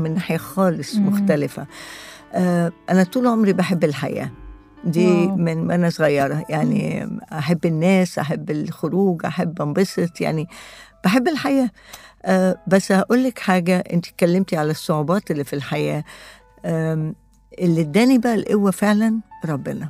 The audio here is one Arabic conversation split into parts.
من ناحية خالص مختلفة. أنا طول عمري بحب الحياة دي من أنا صغيرة، يعني أحب الناس، أحب الخروج، أحب أنبسط، يعني بحب الحياة. بس هقولك حاجة، أنت اتكلمتي على الصعوبات اللي في الحياة. اللي اداني بقى القوة فعلا ربنا.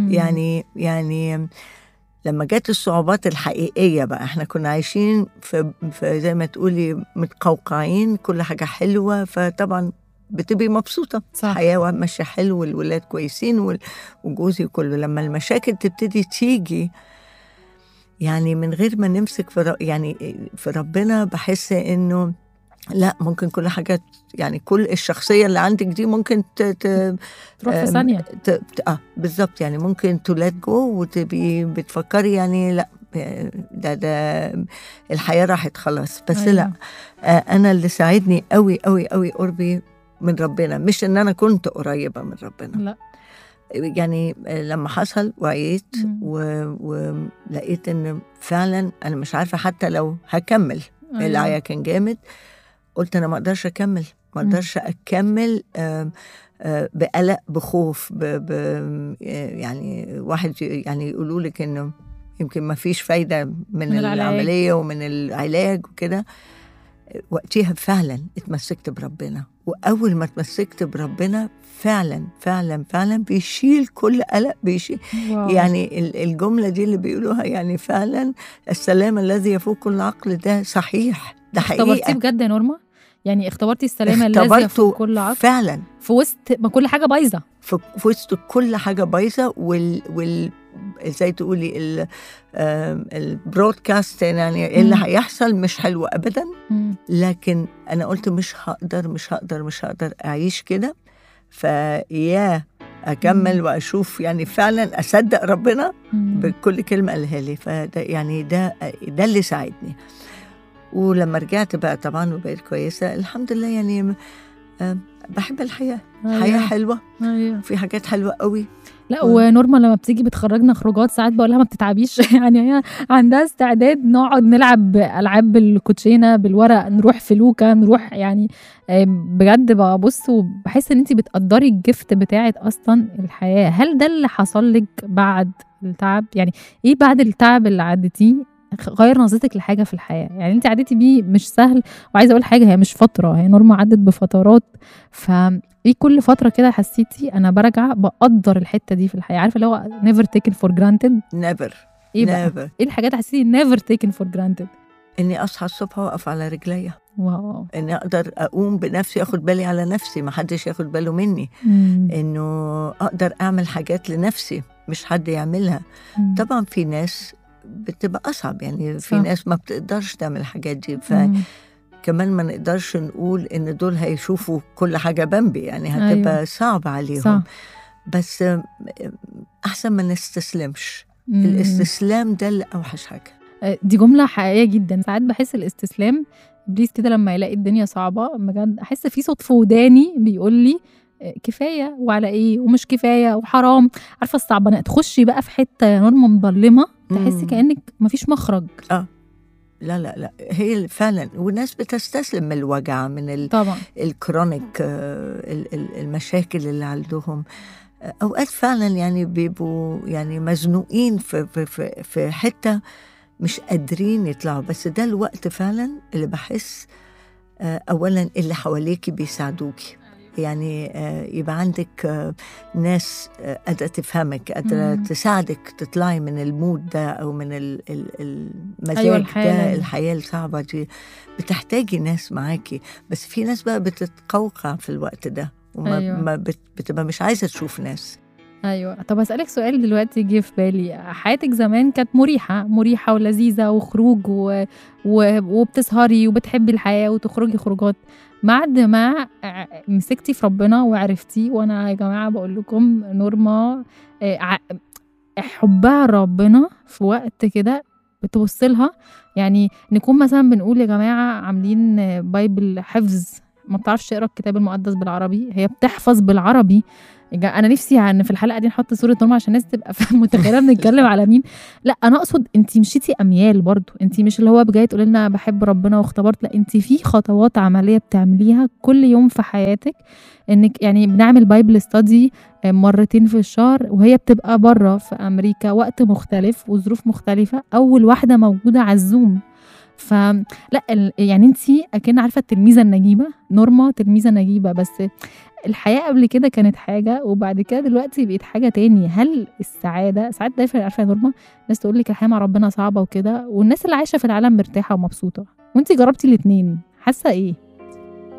يعني لما جت الصعوبات الحقيقية بقى، احنا كنا عايشين في زي ما تقولي متقوقعين، كل حاجة حلوة، فطبعا بتبقي مبسوطة، حياة ماشية حلو والولاد كويسين وجوزي وكله. لما المشاكل تبتدي تيجي يعني من غير ما نمسك يعني في ربنا، بحس انه لا، ممكن كل حاجة، يعني كل الشخصية اللي عندك دي ممكن تروح في ثانية. بالظبط، يعني ممكن تولات جو وتبقي بتفكري يعني لا، ده الحياة راحت خلاص. بس أيوة. لا، أنا اللي ساعدني قوي قوي قوي قربي من ربنا، مش إن أنا كنت قريبة من ربنا، لا، يعني لما حصل وعيت ولقيت إن فعلا أنا مش عارفة حتى لو هكمل. أيوة. العيا كان جامد، قلت أنا ما أقدرش أكمل، ما أقدرش أكمل بقلق، بخوف، يعني واحد يعني يقولوا لك إنه يمكن ما فيش فايدة من العملية ومن العلاج وكده. وقتها فعلا اتمسكت بربنا، وأول ما اتمسكت بربنا فعلا فعلا فعلا بيشيل كل قلق، بيشيل. يعني الجملة دي اللي بيقولوها يعني فعلا السلام الذي يفوق كل عقل، ده صحيح، ده حقيقة. اختبرتيه بجد يا نورما؟ يعني اختبرتي السلامة الذي يفوق كل عقل فعلا في وسط ما كل حاجة بايظة، في وسط كل حاجة بايظة، ازاي تقولي البرودكاست، يعني إيه اللي هيحصل مش حلو أبدا. لكن أنا قلت مش هقدر أعيش كده، فيا أكمل وأشوف، يعني فعلا أصدق ربنا بكل كلمة قالها لي. فده يعني ده اللي ساعدني. ولما رجعت بقى طبعا وبقيت كويسة الحمد لله، يعني بحب الحياة. حياة حلوة، في حاجات حلوة قوي. لا ونورما لما بتيجي بتخرجنا خروجات ساعات بقولها ما بتتعبيش يعني هي عندها استعداد نقعد نلعب ألعاب الكوتشينة بالورق، نروح فلوكة، نروح يعني بجد ببص وبحس ان انتي بتقدري الجفت بتاعت اصلا الحياة. هل ده اللي حصل لك بعد التعب؟ يعني ايه بعد التعب اللي عدتيه غير نظرتك لحاجة في الحياة؟ يعني انت عديتي بيه مش سهل، وعايزة اقول حاجة، هي مش فترة، هي نورما عدت بفترات. ايه كل فترة كده حسيتي انا برجع بقدر الحتة دي في الحياة؟ عارفة اللي هو never taken for granted. never. ايه بقى؟ ايه الحاجات حسيتي never taken for granted؟ اني اصحى الصبح واقف على رجليا. واو. اني اقدر اقوم بنفسي، اخد بالي على نفسي، ما حدش ياخد باله مني. انه اقدر اعمل حاجات لنفسي مش حد يعملها. طبعا في ناس بتبقى اصعب، يعني في ناس ما بتقدرش تعمل الحاجات دي، كمان ما نقدرش نقول ان دول هيشوفوا كل حاجة بمبي، يعني هتبقى أيوة. صعب عليهم. صح. بس احسن ما نستسلمش. الاستسلام ده اللي اوحش حاجة. دي جملة حقيقية جدا. ساعات بحس الاستسلام ابليس كده لما يلاقي الدنيا صعبة بجد، احس في صوت في وداني بيقول لي كفاية وعلى ايه ومش كفاية وحرام. عارفة الصعبانة تخشي بقى في حتة يا نورما مظلمة، تحسي كأنك مفيش مخرج. لا هي فعلا، والناس بتستسلم من الوجع، من طبعا الكرونيك، المشاكل اللي عندهم. اوقات فعلا يعني بيبقوا يعني مزنوقين في حتة مش قادرين يطلعوا. بس ده الوقت فعلا اللي بحس اولا اللي حواليكي بيساعدوكي، يعني يبقى عندك ناس قادرة تفهمك، قادرة تساعدك تطلعي من المود ده أو من المزاج. أيوة ده الحياة الصعبة دي بتحتاجي ناس معاكي. بس في ناس بقى بتتقوقع في الوقت ده وما أيوة. بتبقى مش عايزة تشوف ناس. ايوه. طب اسالك سؤال دلوقتي جه في بالي. حياتك زمان كانت مريحه ولذيذه وخروج وبتسهري وبتحبي الحياه وتخرجي خروجات. بعد ما مسكتي في ربنا وعرفتي، وانا يا جماعه بقول لكم نورما حبها ربنا في وقت كده بتوصلها، يعني نكون مثلا بنقول يا جماعه عاملين بايبل حفظ ما بتعرفش تقرا الكتاب المقدس بالعربي، هي بتحفظ بالعربي. انا نفسي ان في الحلقه دي نحط صوره نورما عشان الناس تبقى متخيله بنتكلم على مين. لا انا اقصد انت مشيتي اميال برضو، انت مش اللي هو بجاي تقولي لنا بحب ربنا واختبرت، لا انت في خطوات عمليه بتعمليها كل يوم في حياتك. انك يعني بنعمل بايبل ستادي مرتين في الشهر، وهي بتبقى بره في امريكا وقت مختلف وظروف مختلفه، اول واحده موجوده على الزوم. فلا يعني انتي اكن عارفه التلميذه النجيبه نورما، تلميذه نجيبه، بس الحياه قبل كده كانت حاجه وبعد كده دلوقتي بقت حاجه تاني. هل السعاده ساعات دايما عارفه يا نورما الناس تقول لك الحياه مع ربنا صعبه وكده، والناس اللي عايشه في العالم مرتاحه ومبسوطه، وانتي جربتي الاثنين، حاسه ايه؟